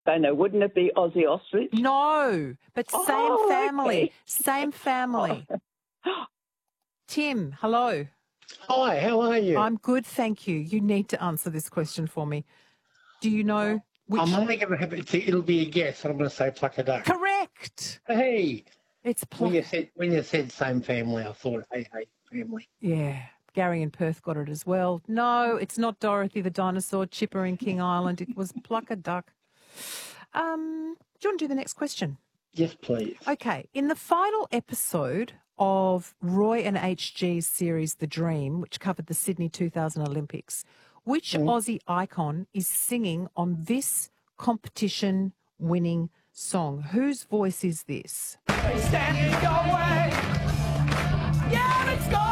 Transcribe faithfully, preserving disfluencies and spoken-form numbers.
don't know, wouldn't it be Aussie Ostrich? No, but same Oh, family. okay. Same family. Tim, hello. Hi, how are you? I'm good, thank you. You need to answer this question for me. Do you know which... I'm only going to have it. It'll be a guess, and I'm going to say Pluck a Duck. Correct. Hey, It's when Pluck. you said when you said same family, I thought, hey, hey, family. Yeah. Gary in Perth got it as well. No, it's not Dorothy the dinosaur, Chipper in King Island. It was Pluck a Duck. Um, do you want to do the next question? Yes, please. Okay. In the final episode of Roy and H G's series The Dream, which covered the Sydney two thousand Olympics, which Mm. Aussie icon is singing on this competition-winning song? Whose voice is this? Stand in your way. Yeah, let's go.